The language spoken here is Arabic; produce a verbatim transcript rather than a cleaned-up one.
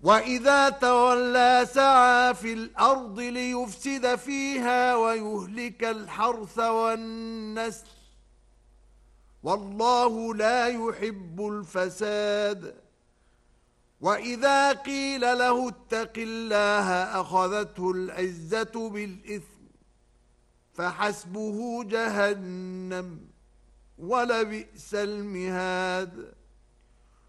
وَإِذَا تَوَلَّى سَعَى فِي الْأَرْضِ لِيُفْسِدَ فِيهَا وَيُهْلِكَ الْحَرْثَ وَالنَّسْلَ وَاللَّهُ لَا يُحِبُّ الْفَسَادَ. وَإِذَا قِيلَ لَهُ اتَّقِ اللَّهَ أَخَذَتْهُ الْعِزَّةُ بِالْإِثْمِ فَحَسْبُهُ جَهَنَّمُ وَلَبِئْسَ الْمِهَادُ.